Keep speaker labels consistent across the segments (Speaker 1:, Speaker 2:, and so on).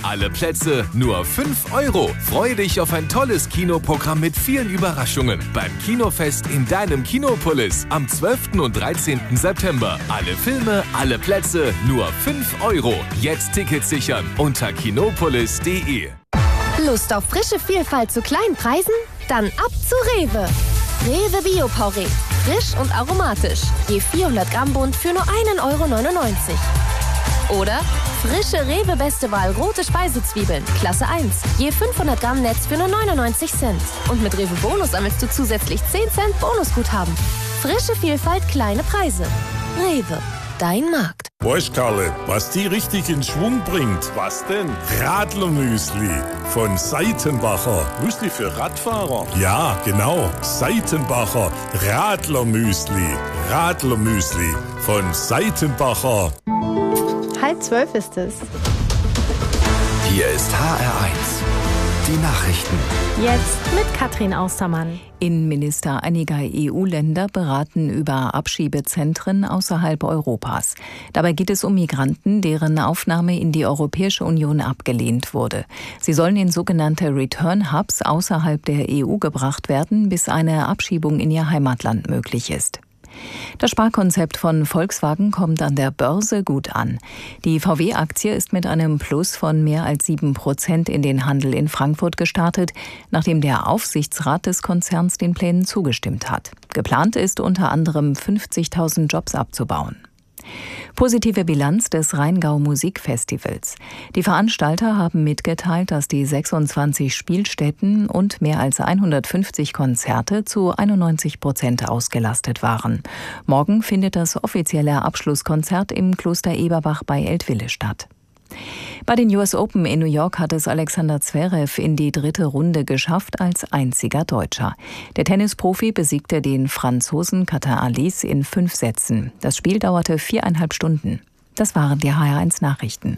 Speaker 1: Alle Plätze nur 5 €. Freu dich auf ein tolles Kinoprogramm mit vielen Überraschungen beim Kinofest in deinem Kinopolis am 12. und 13. September. Alle Filme, alle Plätze nur 5 €. Jetzt Tickets sichern unter kinopolis.de.
Speaker 2: Lust auf frische Vielfalt zu kleinen Preisen? Dann ab zu Rewe. Rewe Bio-Porree. Frisch und aromatisch. Je 400 Gramm Bund für nur 1,99 €. Oder frische Rewe Beste Wahl rote Speisezwiebeln, Klasse 1. Je 500 Gramm Netz für nur 99 Cent. Und mit Rewe Bonus sammelst du zusätzlich 10 Cent Bonusguthaben. Frische Vielfalt, kleine Preise. Rewe, dein Markt.
Speaker 3: Weißt, Karle, was die richtig in Schwung bringt? Was denn? Radlermüsli von Seitenbacher. Müsli für Radfahrer? Ja, genau. Seitenbacher Radlermüsli. Radlermüsli von Seitenbacher.
Speaker 4: 11:30 ist es.
Speaker 5: Hier ist HR1. Die Nachrichten.
Speaker 4: Jetzt mit Katrin Austermann.
Speaker 6: Innenminister einiger EU-Länder beraten über Abschiebezentren außerhalb Europas. Dabei geht es um Migranten, deren Aufnahme in die Europäische Union abgelehnt wurde. Sie sollen in sogenannte Return-Hubs außerhalb der EU gebracht werden, bis eine Abschiebung in ihr Heimatland möglich ist. Das Sparkonzept von Volkswagen kommt an der Börse gut an. Die VW-Aktie ist mit einem Plus von mehr als 7% in den Handel in Frankfurt gestartet, nachdem der Aufsichtsrat des Konzerns den Plänen zugestimmt hat. Geplant ist unter anderem 50.000 Jobs abzubauen. Positive Bilanz des Rheingau Musikfestivals. Die Veranstalter haben mitgeteilt, dass die 26 Spielstätten und mehr als 150 Konzerte zu 91% ausgelastet waren. Morgen findet das offizielle Abschlusskonzert im Kloster Eberbach bei Eltville statt. Bei den US Open in New York hat es Alexander Zverev in die dritte Runde geschafft als einziger Deutscher. Der Tennisprofi besiegte den Franzosen Quentin Halys in 5 Sätzen. Das Spiel dauerte 4,5 Stunden. Das waren die HR1 Nachrichten.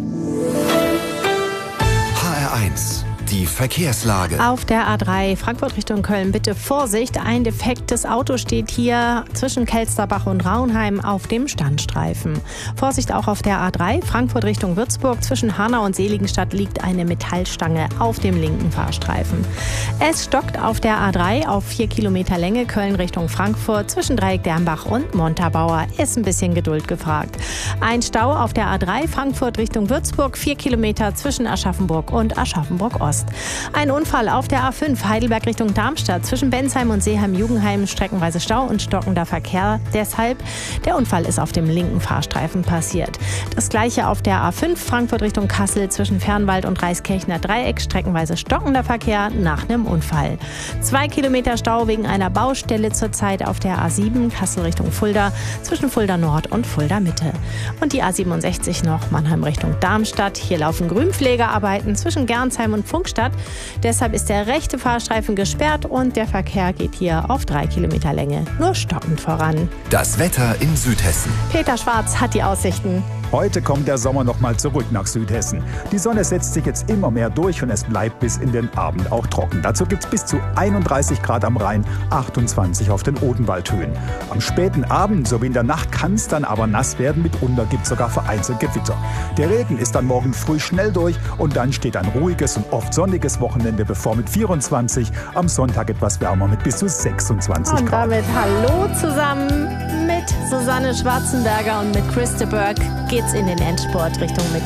Speaker 5: HR1. Die Verkehrslage.
Speaker 4: Auf der A3 Frankfurt Richtung Köln bitte Vorsicht. Ein defektes Auto steht hier zwischen Kelsterbach und Raunheim auf dem Standstreifen. Vorsicht auch auf der A3 Frankfurt Richtung Würzburg. Zwischen Hanau und Seligenstadt liegt eine Metallstange auf dem linken Fahrstreifen. Es stockt auf der A3 auf 4 Kilometer Länge Köln Richtung Frankfurt. Zwischen Dreieck-Dernbach und Montabaur ist ein bisschen Geduld gefragt. Ein Stau auf der A3 Frankfurt Richtung Würzburg. 4 Kilometer zwischen Aschaffenburg und Aschaffenburg-Ost. Ein Unfall auf der A5 Heidelberg Richtung Darmstadt. Zwischen Bensheim und Seeheim-Jugendheim streckenweise Stau und stockender Verkehr. Deshalb, der Unfall ist auf dem linken Fahrstreifen passiert. Das gleiche auf der A5 Frankfurt Richtung Kassel. Zwischen Fernwald und Reiskirchner Dreieck streckenweise stockender Verkehr nach einem Unfall. 2 Kilometer Stau wegen einer Baustelle zurzeit auf der A7 Kassel Richtung Fulda. Zwischen Fulda Nord und Fulda Mitte. Und die A67 noch Mannheim Richtung Darmstadt. Hier laufen Grünpflegearbeiten zwischen Gernsheim und Pfungstadt. Deshalb ist der rechte Fahrstreifen gesperrt und der Verkehr geht hier auf 3 Kilometer Länge nur stockend voran.
Speaker 5: Das Wetter in Südhessen.
Speaker 4: Peter Schwarz hat die Aussichten.
Speaker 7: Heute kommt der Sommer nochmal zurück nach Südhessen. Die Sonne setzt sich jetzt immer mehr durch und es bleibt bis in den Abend auch trocken. Dazu gibt es bis zu 31 Grad am Rhein, 28 auf den Odenwaldhöhen. Am späten Abend sowie in der Nacht kann es dann aber nass werden. Mitunter gibt es sogar vereinzelt Gewitter. Der Regen ist dann morgen früh schnell durch und dann steht ein ruhiges und oft sonniges Wochenende bevor mit 24, am Sonntag etwas wärmer mit bis zu 26 Grad.
Speaker 4: Und damit hallo zusammen mit Susanne Schwarzenberger und mit Chris de Burgh geht's in den Endspurt Richtung Mitte.